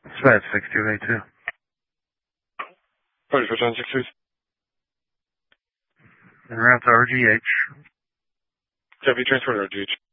It's about 6282. Ready for 10-6, En route to RGH. Have you transferred to RGH?